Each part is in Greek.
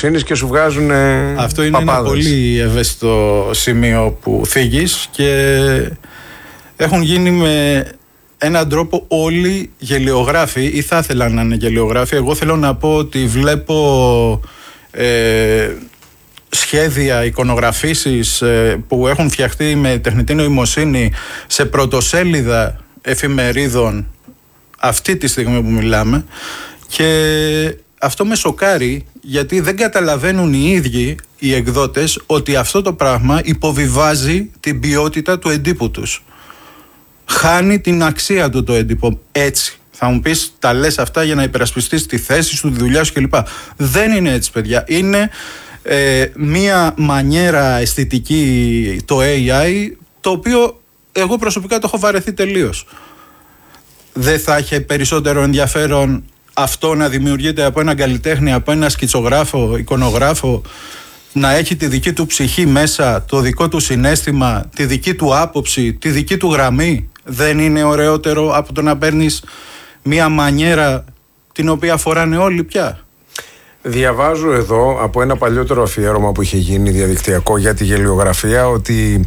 δικαιοσύνης και σου βγάζουν αυτό είναι παπάδες. ένα πολύ ευαίσθητο σημείο που θίγεις και έχουν γίνει με έναν τρόπο όλοι γελιογράφοι ή θα ήθελαν να είναι γελιογράφοι. Εγώ θέλω να πω ότι βλέπω σχέδια, εικονογραφήσεις που έχουν φτιαχτεί με τεχνητή νοημοσύνη σε πρωτοσέλιδα εφημερίδων αυτή τη στιγμή που μιλάμε, και αυτό με σοκάρει, γιατί δεν καταλαβαίνουν οι ίδιοι οι εκδότες ότι αυτό το πράγμα υποβιβάζει την ποιότητα του εντύπου τους. Χάνει την αξία του το έντυπο έτσι. Θα μου πεις, τα λες αυτά για να υπερασπιστείς τη θέση σου, τη δουλειά σου κλπ. Δεν είναι έτσι, παιδιά. Είναι μία μανιέρα αισθητική το AI, το οποίο εγώ προσωπικά το έχω βαρεθεί τελείως. Δεν θα είχε περισσότερο ενδιαφέρον αυτό να δημιουργείται από έναν καλλιτέχνη, από έναν σκητσογράφο, εικονογράφο, να έχει τη δική του ψυχή μέσα, το δικό του συναίσθημα, τη δική του άποψη, τη δική του γραμμή? Δεν είναι ωραιότερο από το να παίρνεις μία μανιέρα την οποία φοράνε όλοι πια? Διαβάζω εδώ από ένα παλιότερο αφιέρωμα που είχε γίνει διαδικτυακό για τη γελιογραφία ότι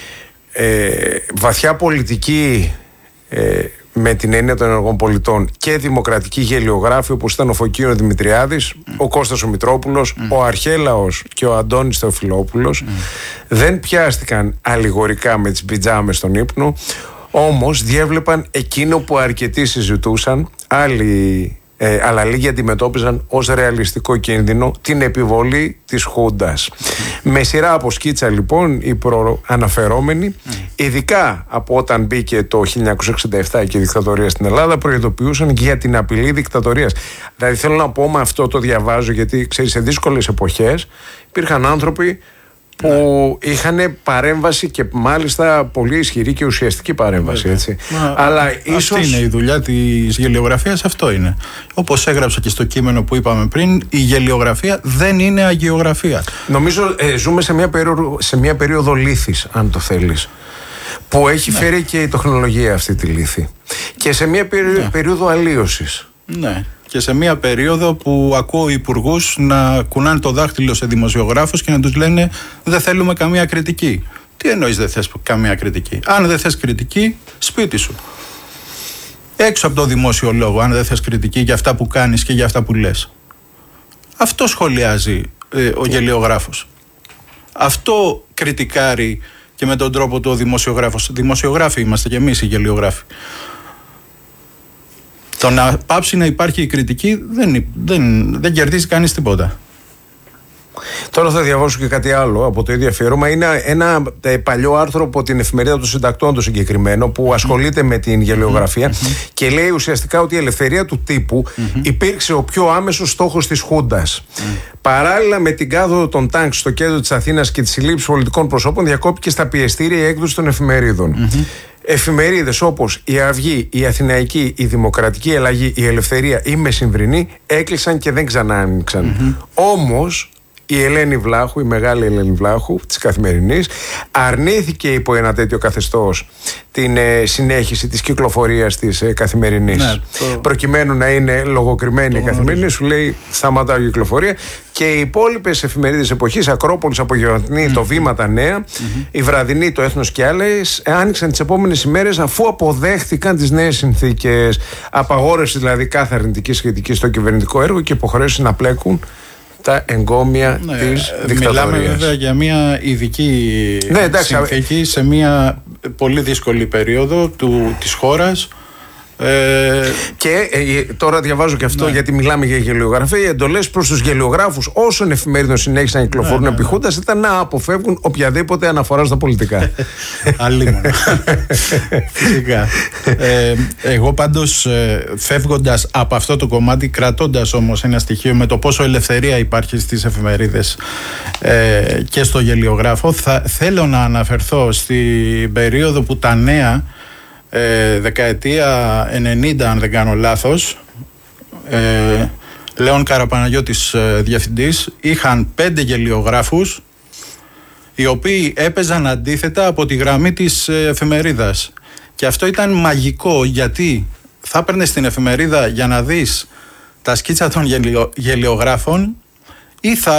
βαθιά πολιτική με την έννοια των ενεργών πολιτών και δημοκρατικοί γελιογράφοι όπως ήταν ο Φωκίων Δημητριάδης, ο Κώστας ο Μητρόπουλος, ο Αρχέλαος και ο Αντώνης Θεοφιλόπουλος δεν πιάστηκαν αλληγορικά με τις πιτζάμες στον ύπνο, όμως διέβλεπαν εκείνο που αρκετοί συζητούσαν, άλλοι αλλά λίγοι αντιμετώπιζαν ως ρεαλιστικό κίνδυνο, την επιβολή της Χούντας. Με σειρά από σκίτσα λοιπόν οι προαναφερόμενοι, ειδικά από όταν μπήκε το 1967 και η δικτατορία στην Ελλάδα, προειδοποιούσαν και για την απειλή δικτατορίας. Δηλαδή θέλω να πω, με αυτό το διαβάζω γιατί ξέρεις, σε δύσκολες εποχές υπήρχαν άνθρωποι που είχαν παρέμβαση και μάλιστα πολύ ισχυρή και ουσιαστική παρέμβαση. Έτσι. Αλλά ίσως... Αυτή είναι η δουλειά της γελιογραφίας, αυτό είναι. Όπως έγραψα και στο κείμενο που είπαμε πριν, η γελιογραφία δεν είναι αγιογραφία. Νομίζω ζούμε σε μια περίοδο λύθης, αν το θέλεις, που έχει φέρει και η τεχνολογία αυτή τη λύθη. Και σε μια περίοδο αλλίωσης. Ναι. Και σε μια περίοδο που ακούω υπουργούς να κουνάνε το δάχτυλο σε δημοσιογράφους και να τους λένε δεν θέλουμε καμία κριτική. Τι εννοείς δεν θες καμία κριτική? Αν δεν θες κριτική, σπίτι σου. Έξω από το δημόσιο λόγο, αν δεν θες κριτική για αυτά που κάνεις και για αυτά που λες. Αυτό σχολιάζει ο γελιογράφος. Αυτό κριτικάρει και με τον τρόπο του ο δημοσιογράφος. Δημοσιογράφοι είμαστε και εμείς οι γελιογράφοι. Το να πάψει να υπάρχει η κριτική δεν κερδίζει κανείς τίποτα. Τώρα θα διαβάσω και κάτι άλλο από το ίδιο αφιέρωμα. Είναι ένα παλιό άρθρο από την εφημερίδα των Συντακτών, το συγκεκριμένο, που ασχολείται με την γελιογραφία και λέει ουσιαστικά ότι η ελευθερία του τύπου υπήρξε ο πιο άμεσος στόχος της Χούντας. Παράλληλα με την κάθοδο των τάγκ στο κέντρο της Αθήνας και τη συλλήψη πολιτικών προσώπων, διακόπηκε στα πιεστήρια η έκδοση των εφημερίδων. Εφημερίδες όπως η Αυγή, η Αθηναϊκή, η Δημοκρατική Ελλαγή, η Ελευθερία, η Μεσημβρινή έκλεισαν και δεν ξανά άνοιξαν. Όμως η Ελένη Βλάχου, η μεγάλη Ελένη Βλάχου της Καθημερινής, αρνήθηκε υπό ένα τέτοιο καθεστώς την συνέχιση της κυκλοφορίας της Καθημερινής. Ναι, προκειμένου να είναι λογοκριμένη η Καθημερινή, σου λέει σταματάω κυκλοφορία. Και οι υπόλοιπες εφημερίδες εποχής, Ακρόπολης, Απογευματινή, το Βήμα, τα Νέα, η Βραδινή, το Έθνος και άλλες, άνοιξαν τις επόμενες ημέρες αφού αποδέχτηκαν τις νέες συνθήκες. Απαγόρευση δηλαδή κάθε αρνητική σχετική στο κυβερνητικό έργο και υποχρέωση να πλέκουν τα εγκόμια της δικτατορίας. Μιλάμε βέβαια για μια ειδική συνθήκη σε μια πολύ δύσκολη περίοδο της χώρας. Και τώρα διαβάζω και αυτό γιατί μιλάμε για γελιογραφία. Οι εντολές προς τους γελιογράφους όσων εφημερίδων συνέχισαν να κυκλοφορούν επί Χούντας ήταν να αποφεύγουν οποιαδήποτε αναφορά στα πολιτικά. Αλλήμον. Φυσικά. Εγώ πάντως φεύγοντας από αυτό το κομμάτι, κρατώντας όμως ένα στοιχείο με το πόσο ελευθερία υπάρχει στις εφημερίδες και στο γελιογράφο, θέλω να αναφερθώ στην περίοδο που τα Νέα, δεκαετία 90 αν δεν κάνω λάθος, Λέων Καραπαναγιώτης διευθυντής, είχαν 5 γελιογράφους οι οποίοι έπαιζαν αντίθετα από τη γραμμή της εφημερίδας, και αυτό ήταν μαγικό, γιατί θα έπαιρνες την εφημερίδα για να δεις τα σκίτσα των γελιογράφων ή θα